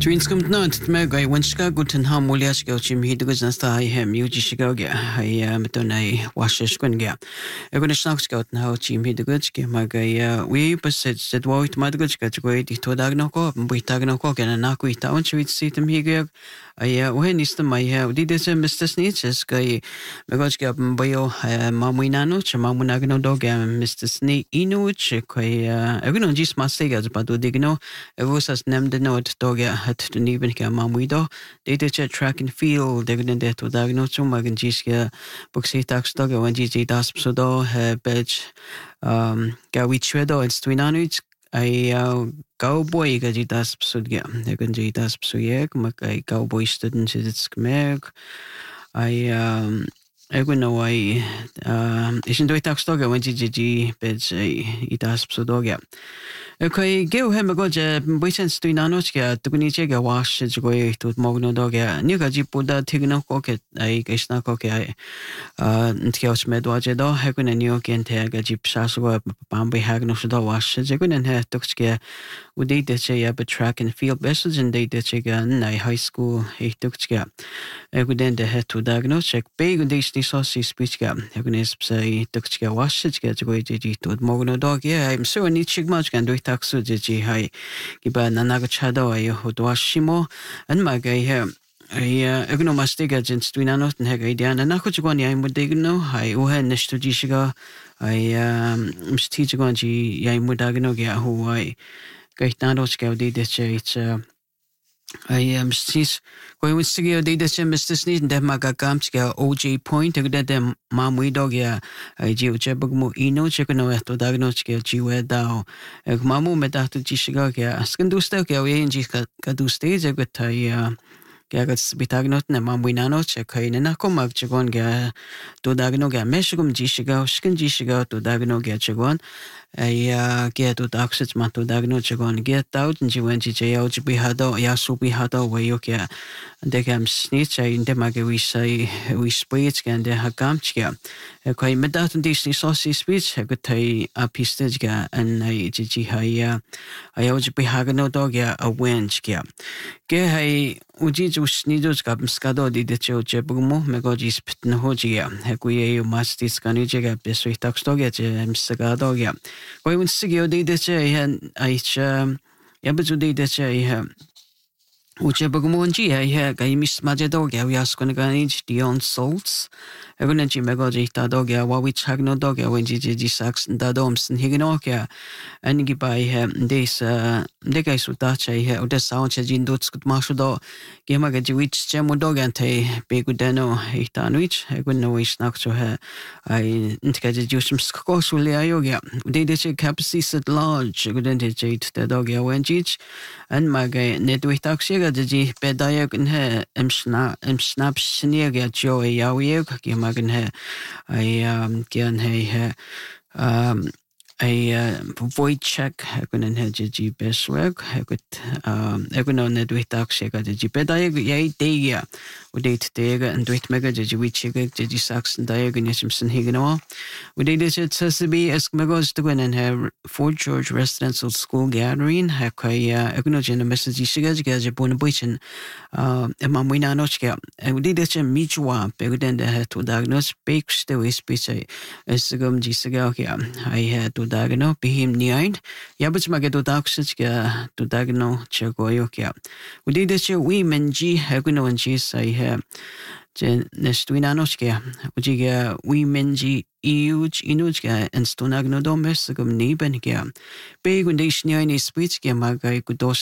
Twinskam not mega when Chicago ten ham Muliasko Jim Hidugas and Star him Uji Chicago I am Donai Washes Quinga. I'm going to snack scout now Jim Hidugutski Maga we said White Madgutska to go to Dagnoco and we Tagnoco and a Nakui town to see them here. When is the my did this Mr. Snitches guy Magotska Boyo Mamuinano Chamamunagno dog and Mr. Snee Inuch Eguno Gis Mastegas but Digno Evusas named the note dog had to even Mamuido they did a track and field they didn't to Dagno to Maganjiska Buxitax dog when GG das pseudo badge Gawichwedo and Twinanuch cowboy gajitas psudga gajitas psuyek makai cowboy students it's kmek I know I isn't do it taxtoga when GG beds itas psudoga. Okay, go him a goja business to nanoska to Gunichega wash its way to Mogno doga. Nugaji put that Tigno cocket, I guess not cocky. Tios medwajedo, Hagun and New Kente, Gajip Sasua, Bambi Hagnosdo wash, Jagun and Hair Tuxkia, would they say a track and field message and they did chicken, I high school, a Tuxkia. I would then the head to diagnose, check big and they saucy speech gap. Hagunis say Tuxkia wash, get away to Mogno dog. Yeah, I'm so neat much can do it. Taksu Jiji Hai Giba Nanaga Chado Hodwashimo and my guy here. Egno Mastiga Jens Twinanot and Hagadian and Nakuchwani I would digno. I uhen Nishtu Jishiga. I Mstichgonji Yamudagnogia who I Gaitanoska did it's I am sis going with Sigio did the same Mr. Sneed and Demaga Gamska OJ Point to get them Mamui Dogia. I Gio Jebugmo Ino Chicano to Dagnoska Giwe Dao. Mamu Medatu Gishigaga. Skandustokia in Gadu stage a good tie. Gagas Bitagnot and Mamuinano, Chakain and Nakomak Chagonga to Dagnoga, Meshugum Gishiga, Skin Gishiga to Dagnoga Chagon. I get to Daxit Matu Dagno Chagon, get out and Jiwenji Bihado, Yasubi Hado, where you can. They can snitch in the Magawi we speech and the Hagamchia. A quite medat and Disney saucy speech, a good tie a pistega and I Gigi Haya. I always be Hagano dogia a wenchkia. Ge Ujiju Snidos Gabskado did the Joe Jebumo, Megojis Pitnohogia, Heguia Mastis Ganijega, Besui Taxtoga, Msagadogia. Why when Sigio did the J and I Yabutu did the J. Uchebugumunji, I had a Miss Majadoga, we ask on a ganage, Dion Salts. Egunaji Megoji Tadoga, which Hagno Doga, when Gigi Sax and Dadoms and Higanoka, and Gibai this the guys with Dutch, I had the sound in Duts Marshudo, Gamagaji, which Gemodogante, Begudeno, Hitanwich, I couldn't know which knock to her. I didn't get to use some scotch with Yoga. They did a capacity at large, couldn't date the Doga when Gich, and my guy Nedway Taxi. Digi Bedayag and her snap sneer Joey Yawig, Gimagan her. I gian her a void check, I couldn't have Gigi best work. I could Eguno Nedway Taxi got the Bedayag yay day. We date Dega and Dwight Mega Gigi Gigi Saxon Diagonism Higano. We did it at Sasabi as Megos to win and her Fort George Residential School gathering. Hakaya Egunogen message Shigaja Bonabichin, Mamina Nochka. And we did it at Michua, Beguden the head to diagnose bakes the way speech as Sagum Gisagakia. I had to diagnose, be him near Yabuch Magato Daxika to diagnose Chagoyokia. We did it at Women G. Haguno and G. I Nestuinanoska, Ujiga, Women G. Huge Inuja and Stonagno Domesticum Nibengia. Big when they snare any speech, Gemagai Kudos